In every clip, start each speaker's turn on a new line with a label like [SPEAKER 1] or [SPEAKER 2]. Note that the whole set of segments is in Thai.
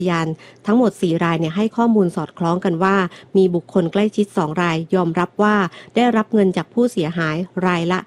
[SPEAKER 1] พยานทั้งหมด4รายเนี่ยให้ข้อมูลสอดคล้องกันว่ามีบุคคลใกล้ชิด2รายยอมรับว่าได้รับเงินจากผู้เสียหายรายละ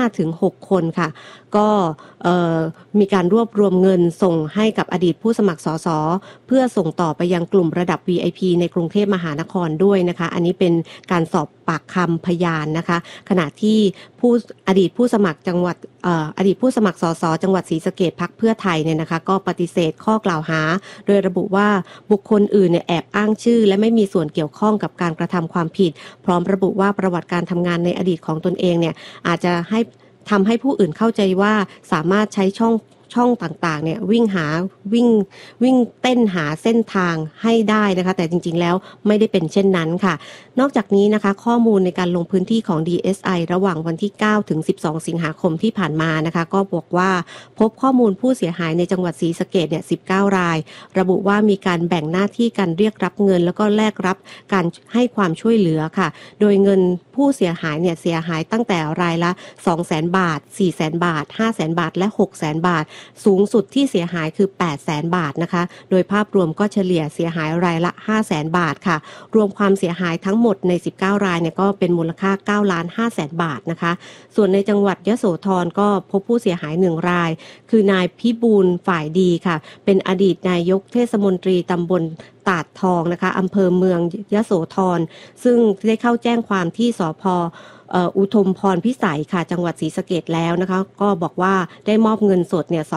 [SPEAKER 1] 5-6 คนค่ะก็มีการรวบรวมเงินส่งให้กับอดีตผู้สมัครสสเพื่อส่งต่อไปยังกลุ่มระดับ VIP ในกรุงเทพมหานครด้วยนะคะอันนี้เป็นการสอบปากคำพยานนะคะขณะที่อดีตผู้สมัครจังหวัดอดีตผู้สมัครสสจังหวัดศรีสะเกษพรรคเพื่อไทยเนี่ยนะคะก็ปฏิเสธข้อกล่าวหาโดยระบุว่าบุคคลอื่นเนี่ยแอบอ้างชื่อและไม่มีส่วนเกี่ยวข้องกับการกระทำความผิดพร้อมระบุว่าประวัติการทำงานในอดีตของตนเองเนี่ยอาจจะทำให้ผู้อื่นเข้าใจว่าสามารถใช้ช่องต่างๆเนี่ยวิ่งเต้นหาเส้นทางให้ได้นะคะแต่จริงๆแล้วไม่ได้เป็นเช่นนั้นค่ะนอกจากนี้นะคะข้อมูลในการลงพื้นที่ของ DSI ระหว่างวันที่9ถึง12สิงหาคมที่ผ่านมานะคะก็บอกว่าพบข้อมูลผู้เสียหายในจังหวัดศรีสะเกษเนี่ย19รายระบุว่ามีการแบ่งหน้าที่การเรียกรับเงินแล้วก็แลกรับการให้ความช่วยเหลือค่ะโดยเงินผู้เสียหายเนี่ยเสียหายตั้งแต่รายละ 200,000 บาท 400,000 บาท 500,000 บาทและ 600,000 บาทสูงสุดที่เสียหายคือ 800,000 บาทนะคะโดยภาพรวมก็เฉลี่ยเสียหายรายละ 500,000 บาทค่ะรวมความเสียหายทั้งหมดใน19รายเนี่ยก็เป็นมูลค่า 9,500,000 บาทนะคะส่วนในจังหวัดยโสธรก็พบผู้เสียหาย1รายคือนายพิบูลฝ่ายดีค่ะเป็นอดีตนายกเทศมนตรีตำบลตาดทองนะคะอำเภอเมืองยโสธรซึ่งได้เข้าแจ้งความที่สภ.อุทุมพรพิสัยค่ะจังหวัดศรีสะเกษแล้วนะคะก็บอกว่าได้มอบเงินสดเนี่ย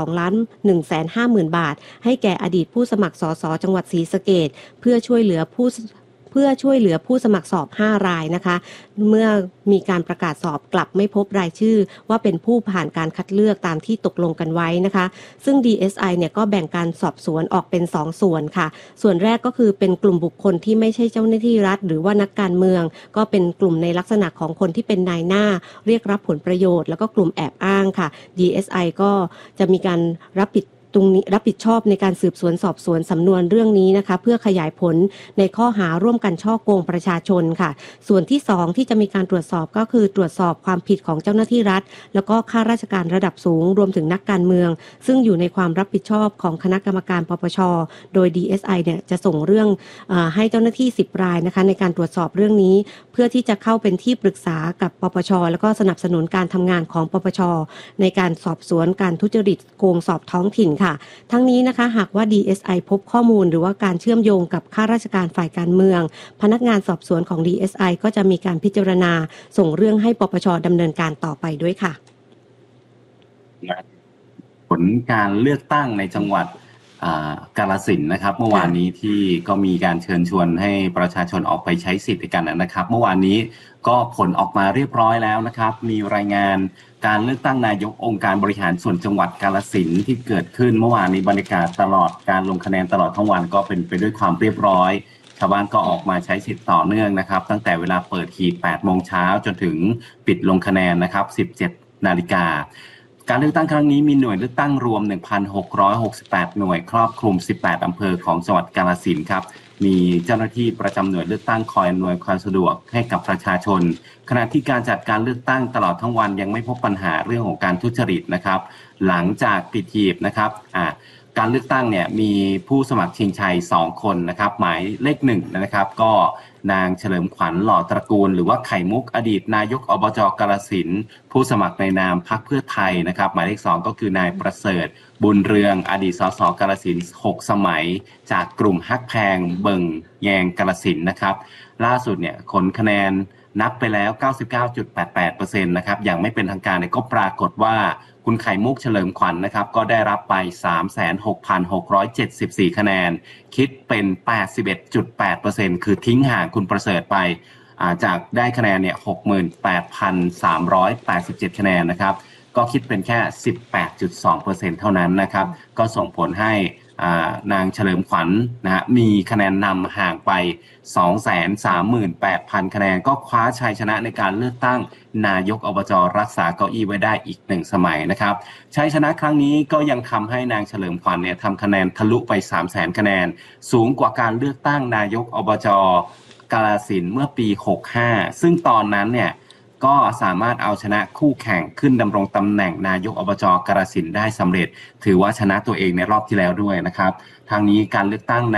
[SPEAKER 1] 2,150,000 บาทให้แก่อดีตผู้สมัครสสจังหวัดศรีสะเกษเพื่อช่วยเหลือผู้สมัครสอบ5รายนะคะเมื่อมีการประกาศสอบกลับไม่พบรายชื่อว่าเป็นผู้ผ่านการคัดเลือกตามที่ตกลงกันไว้นะคะซึ่ง DSI เนี่ยก็แบ่งการสอบสวนออกเป็น2ส่วนค่ะส่วนแรกก็คือเป็นกลุ่มบุคคลที่ไม่ใช่เจ้าหน้าที่รัฐหรือว่านักการเมืองก็เป็นกลุ่มในลักษณะของคนที่เป็นนายหน้าเรียกรับผลประโยชน์แล้วก็กลุ่มแอบอ้างค่ะ DSI ก็จะมีการรับผิดชอบในการสืบสวนสอบสวนสำนวนเรื่องนี้นะคะเพื่อขยายผลในข้อหาร่วมกันฉ้อโกงประชาชนค่ะส่วนที่2ที่จะมีการตรวจสอบก็คือตรวจสอบความผิดของเจ้าหน้าที่รัฐแล้วก็ข้าราชการระดับสูงรวมถึงนักการเมืองซึ่งอยู่ในความรับผิดชอบของคณะกรรมการปปชโดย DSI เนี่ยจะส่งเรื่องให้เจ้าหน้าที่10รายนะคะในการตรวจสอบเรื่องนี้เพื่อที่จะเข้าเป็นที่ปรึกษากับปปชแล้วก็สนับสนุนการทำงานของปปชในการสอบสวนการทุจริตโกงสอบท้องถิ่นค่ะทั้งนี้นะคะหากว่า DSI พบข้อมูลหรือว่าการเชื่อมโยงกับข้าราชการฝ่ายการเมืองพนักงานสอบสวนของ DSI ก็จะมีการพิจารณาส่งเรื่องให้ปปชดำเนินการต่อไปด้วยค่ะ
[SPEAKER 2] ผลการเลือกตั้งในจังหวัดกาฬสินธุ์นะครับเมื่อวานนี้ที่ก็มีการเชิญชวนให้ประชาชนออกไปใช้สิทธิ์กันนะครับเมื่อวานนี้ก็ผลออกมาเรียบร้อยแล้วนะครับมีรายงานการเลือกตั้งนายกองค์การบริหารส่วนจังหวัดกาฬสินธุ์ที่เกิดขึ้นเมื่อวานนี้บรรยากาศตลอดการลงคะแนนตลอดทั้งวันก็เป็นไปด้วยความเรียบร้อยชาวบ้านก็ออกมาใช้สิทธิ์ต่อเนื่องนะครับตั้งแต่เวลาเปิดหีบ 8 โมงเช้าจนถึงปิดลงคะแนนนะครับ 17 นาฬิกาการเลือกตั้งครั้งนี้มีหน่วยเลือกตั้งรวม 1,668 หน่วยครอบคลุม 18 อำเภอของจังหวัดกาฬสินธุ์ครับมีเจ้าหน้าที่ประจำหน่วยเลือกตั้งคอยอำนวยความสะดวกให้กับประชาชนขณะที่การจัดการเลือกตั้งตลอดทั้งวันยังไม่พบปัญหาเรื่องของการทุจริตนะครับหลังจากปิดหีบนะครับการเลือกตั้งเนี่ยมีผู้สมัครชิงชัย2คนนะครับหมายเลข1นะครับก็นางเฉลิมขวัญหล่อตระกูลหรือว่าไข่มุกอดีตนายกอบจกาฬสินธุ์ผู้สมัครในนามพรรคเพื่อไทยนะครับหมายเลข2ก็คือนายประเสริฐบุญเรืองอดีตสสกาฬสินธุ์6 สมัยจากกลุ่มฮักแพงเบิ่งแยงกาฬสินธุ์นะครับล่าสุดเนี่ยผลคะแนนนับไปแล้ว 99.88% นะครับอย่างไม่เป็นทางการเนี่ยก็ปรากฏว่าคุณไข่มุกเฉลิมขวัญ นะครับก็ได้รับไป 36,674 คะแนนคิดเป็น 81.8% คือทิ้งห่างคุณประเสริฐไปจากได้คะแนนเนี่ย 68,387 คะแนนนะครับก็คิดเป็นแค่ 18.2% เท่านั้นนะครับก็ส่งผลให้นางเฉลิมขวัญนะฮะมีคะแนนนำห่างไป 238,000 คะแนนก็คว้าชัยชนะในการเลือกตั้งนายกอบจรักษาเก้าอี้ไว้ได้อีก1 สมัยนะครับชัยชนะครั้งนี้ก็ยังทำให้นางเฉลิมขวัญเนี่ยทำคะแนนทะลุไป 300,000 คะแนนสูงกว่าการเลือกตั้งนายกอบจกาฬสินธุ์เมื่อปี 65ซึ่งตอนนั้นเนี่ยก็สามารถเอาชนะคู่แข่งขึ้นดำรงตำแหน่งนายกอบจกาฬสินธุ์ได้สำเร็จถือว่าชนะตัวเองในรอบที่แล้วด้วยนะครับทางนี้การเลือกตั้ง